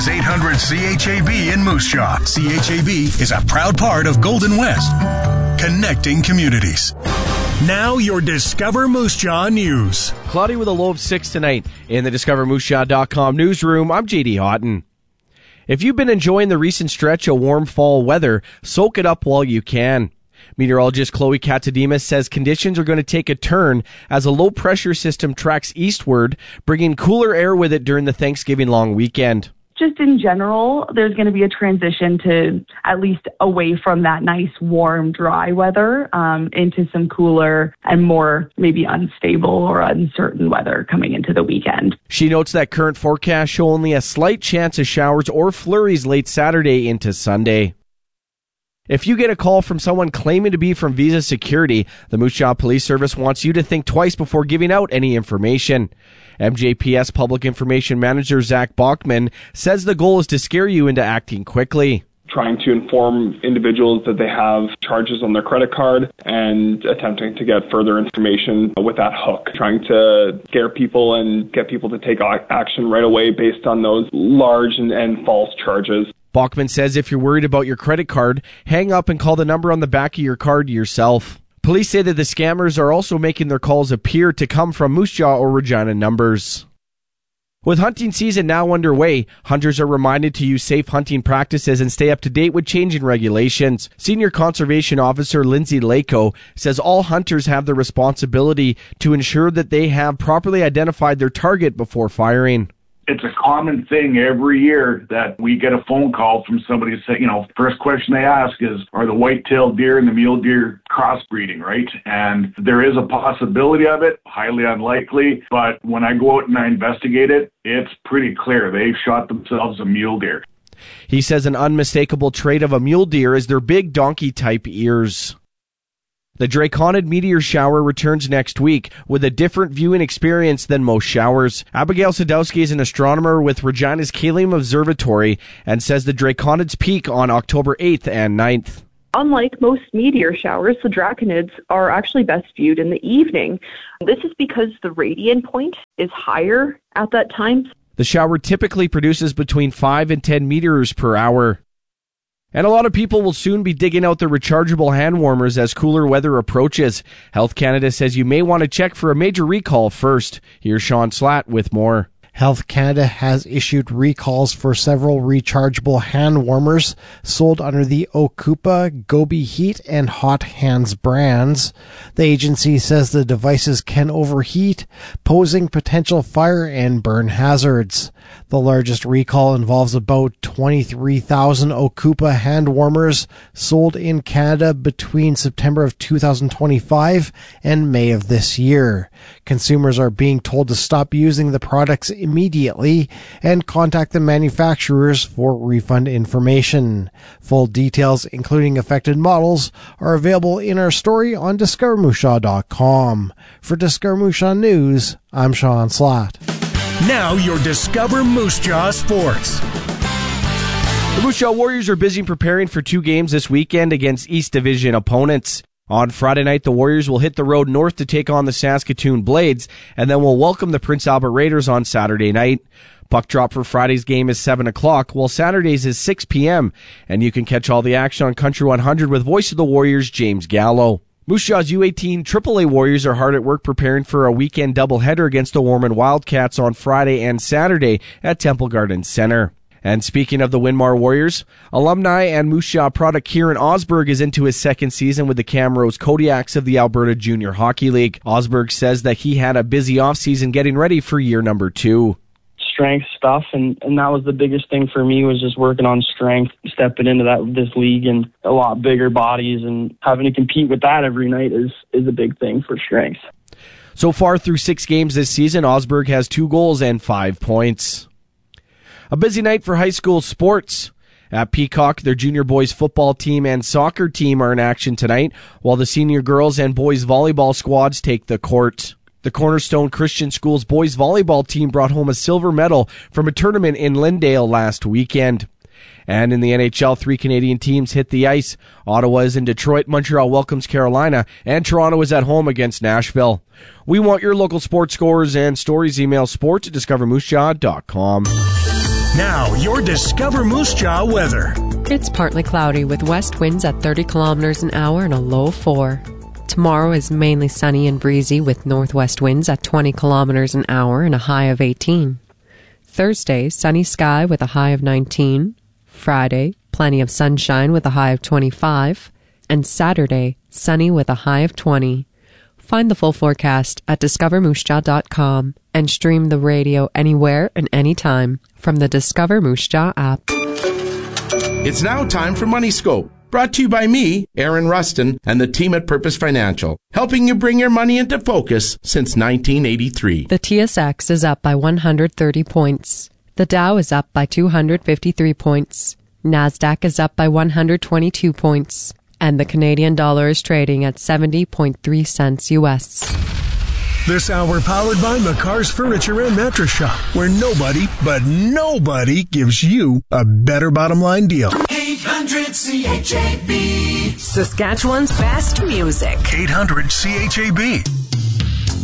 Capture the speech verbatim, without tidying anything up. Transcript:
is eight hundred C H A B in Moose Jaw. C H A B is a proud part of Golden West, connecting communities. Now your Discover Moose Jaw news. Cloudy with a low of six tonight in the discover moose jaw dot com newsroom. I'm J D Houghton. If you've been enjoying the recent stretch of warm fall weather, soak it up while you can. Meteorologist Chloe Katadimas says conditions are going to take a turn as a low-pressure system tracks eastward, bringing cooler air with it during the Thanksgiving long weekend. Just in general, there's going to be a transition to at least away from that nice, warm, dry weather um, into some cooler and more maybe unstable or uncertain weather coming into the weekend. She notes that current forecasts show only a slight chance of showers or flurries late Saturday into Sunday. If you get a call from someone claiming to be from Visa Security, the Moose Jaw Police Service wants you to think twice before giving out any information. M J P S Public Information Manager Zach Bachman says the goal is to scare you into acting quickly. Trying to inform individuals that they have charges on their credit card and attempting to get further information with that hook. Trying to scare people and get people to take action right away based on those large and, and false charges. Bachman says if you're worried about your credit card, hang up and call the number on the back of your card yourself. Police say that the scammers are also making their calls appear to come from Moose Jaw or Regina numbers. With hunting season now underway, hunters are reminded to use safe hunting practices and stay up to date with changing regulations. Senior Conservation Officer Lindsay Lako says all hunters have the responsibility to ensure that they have properly identified their target before firing. It's a common thing every year that we get a phone call from somebody saying, you know, first question they ask is, are the white-tailed deer and the mule deer crossbreeding, right? And there is a possibility of it, highly unlikely, but when I go out and I investigate it, it's pretty clear they've shot themselves a mule deer. He says an unmistakable trait of a mule deer is their big donkey-type ears. The Draconid meteor shower returns next week with a different viewing experience than most showers. Abigail Sadowski is an astronomer with Regina's Kalium Observatory and says the Draconids peak on October eighth and ninth. Unlike most meteor showers, the Draconids are actually best viewed in the evening. This is because the radiant point is higher at that time. The shower typically produces between five and ten meteors per hour. And a lot of people will soon be digging out their rechargeable hand warmers as cooler weather approaches. Health Canada says you may want to check for a major recall first. Here's Sean Slatt with more. Health Canada has issued recalls for several rechargeable hand warmers sold under the Okupa, Gobi Heat, and Hot Hands brands. The agency says the devices can overheat, posing potential fire and burn hazards. The largest recall involves about twenty-three thousand Okupa hand warmers sold in Canada between September of two thousand twenty-five and May of this year. Consumers are being told to stop using the products immediately and contact the manufacturers for refund information. Full details, including affected models, are available in our story on discover moose jaw dot com. For Discover Moose Jaw News, I'm Sean Slatt. Now your Discover Moose Jaw Sports. The Moose Jaw Warriors are busy preparing for two games this weekend against East Division opponents. On Friday night, the Warriors will hit the road north to take on the Saskatoon Blades, and then will welcome the Prince Albert Raiders on Saturday night. Puck drop for Friday's game is seven o'clock, while Saturday's is six p.m., and you can catch all the action on Country one hundred with voice of the Warriors, James Gallo. Moose Jaw's U eighteen triple A Warriors are hard at work preparing for a weekend doubleheader against the Warman Wildcats on Friday and Saturday at Temple Garden Center. And speaking of the Winmar Warriors, alumni and Moose Jaw product Kieran Osberg is into his second season with the Camrose Kodiaks of the Alberta Junior Hockey League. Osberg says that he had a busy offseason getting ready for year number two. Strength stuff, and, and that was the biggest thing for me, was just working on strength, stepping into that this league and a lot bigger bodies, and having to compete with that every night is, is a big thing for strength. So far through six games this season, Osberg has two goals and five points. A busy night for high school sports. At Peacock, their junior boys football team and soccer team are in action tonight, while the senior girls and boys volleyball squads take the court. The Cornerstone Christian Schools boys volleyball team brought home a silver medal from a tournament in Lindale last weekend. And in the N H L, three Canadian teams hit the ice. Ottawa is in Detroit, Montreal welcomes Carolina, and Toronto is at home against Nashville. We want your local sports scores and stories. Email sports at discover moose jaw dot com. Now, your Discover Moose Jaw weather. It's partly cloudy with west winds at thirty kilometers an hour and a low of four. Tomorrow is mainly sunny and breezy with northwest winds at twenty kilometers an hour and a high of eighteen. Thursday, sunny sky with a high of nineteen. Friday, plenty of sunshine with a high of twenty-five. And Saturday, sunny with a high of twenty. Find the full forecast at discover moose jaw dot com and stream the radio anywhere and anytime from the Discover Moose Jaw app. It's now time for Money Scope. Brought to you by me, Aaron Rustin, and the team at Purpose Financial, helping you bring your money into focus since nineteen eighty-three. The T S X is up by one hundred thirty points. The Dow is up by two hundred fifty-three points. NASDAQ is up by one hundred twenty-two points. And the Canadian dollar is trading at seventy point three cents U S. This hour powered by McCarr's Furniture and Mattress Shop, where nobody, but nobody gives you a better bottom line deal. eight hundred C H A B, Saskatchewan's best music. eight hundred C H A B.